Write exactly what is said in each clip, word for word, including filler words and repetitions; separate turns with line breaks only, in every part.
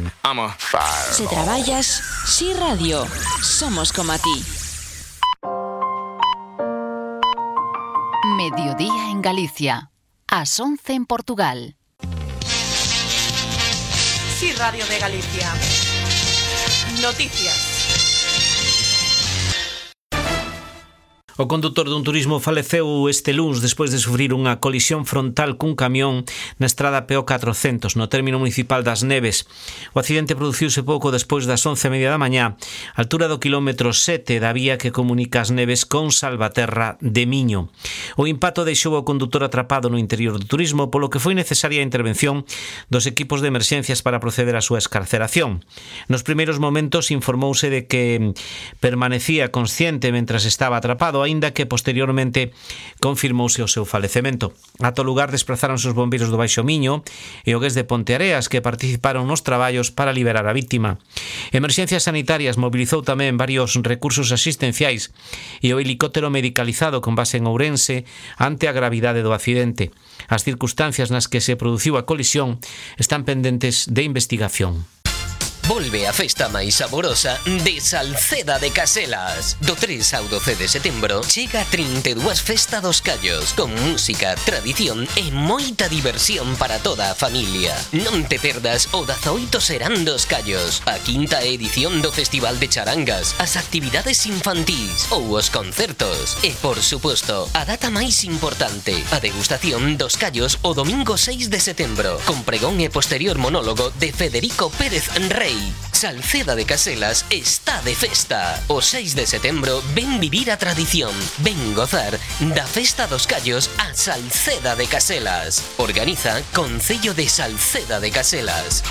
Vamos.
Se traballas, Si Radio, somos como a ti.
Mediodía en Galicia, ás once en Portugal.
Si Radio de Galicia. Noticias.
O condutor dun turismo faleceu este luns despois de sufrir unha colisión frontal cun camión na estrada P O catrocentos no término municipal das Neves. O accidente produciuse pouco despois das once e media da mañá, altura do quilómetro sete da vía que comunica as Neves con Salvaterra de Miño. O impacto deixou o condutor atrapado no interior do turismo, polo que foi necesaria a intervención dos equipos de emerxencias para proceder á súa escarceración. Nos primeiros momentos informouse de que permanecía consciente mentras estaba atrapado, aínda que posteriormente confirmouse o seu falecemento. Ata o lugar desplazáronse os bombeiros do Baixo Miño e o Gués de Ponteareas, que participaron nos traballos para liberar a vítima. Emerxencias Sanitarias mobilizou tamén varios recursos asistenciais e o helicóptero medicalizado con base en Ourense ante a gravidade do accidente. As circunstancias nas que se produciu a colisión están pendentes de investigación.
Volve a festa máis saborosa de Salceda de Caselas. Do tres ao doce de setembro chega a trinta e dúas Festa dos Callos, con música, tradición e moita diversión para toda a familia. Non te perdas o dezaoito Serán dos Callos, a quinta edición do Festival de Charangas, as actividades infantís ou os concertos. E, por suposto, a data máis importante, a degustación dos callos o domingo seis de setembro, con pregón e posterior monólogo de Federico Pérez Rey. Salceda de Caselas está de festa. O seis de setembro ven vivir a tradición, ven gozar da Festa dos Callos a Salceda de Caselas. Organiza Concello de Salceda de Caselas.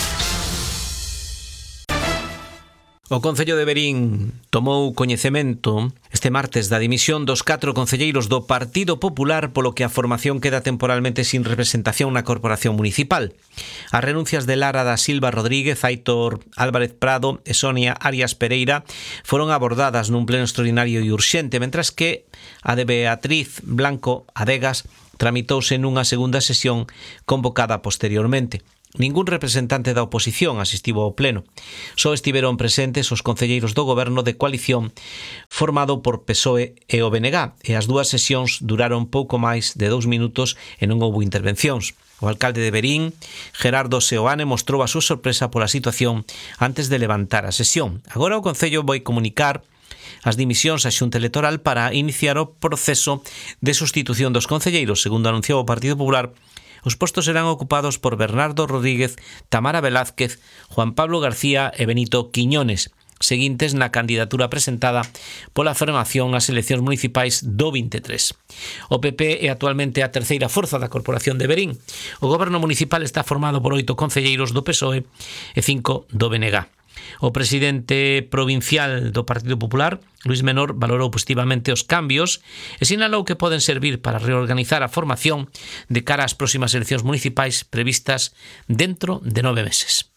O Concello de Verín tomou coñecemento este martes da dimisión dos catro concelleiros do Partido Popular, polo que a formación queda temporalmente sin representación na Corporación Municipal. As renuncias de Lara da Silva Rodríguez, Aitor Álvarez Prado e Sonia Arias Pereira foron abordadas nun pleno extraordinario e urxente, mentras que a de Beatriz Blanco Adegas tramitouse nunha segunda sesión convocada posteriormente. Ningún representante da oposición asistiu ao pleno. Só estiveron presentes os concelleiros do goberno de coalición formado por P S O E e o B N G, e as dúas sesións duraron pouco máis de dous minutos e non houbo intervencións. O alcalde de Verín, Gerardo Seoane, mostrou a súa sorpresa pola situación antes de levantar a sesión. Agora o Concello vai comunicar as dimisións á Xunta Electoral para iniciar o proceso de sustitución dos concelleiros. Segundo anunciou o Partido Popular, os postos serán ocupados por Bernardo Rodríguez, Tamara Velázquez, Juan Pablo García e Benito Quiñones, seguintes na candidatura presentada pola formación ás eleccións municipais do vinte e tres. O P P é actualmente a terceira forza da Corporación de Verín. O goberno municipal está formado por oito concelleiros do P S O E e cinco do B N G. O presidente provincial do Partido Popular, Luís Menor, valorou positivamente os cambios e sinalou que poden servir para reorganizar a formación de cara ás próximas eleccións municipais previstas dentro de nove meses.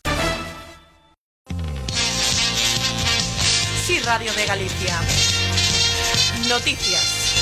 Si Radio de Galicia. Noticias.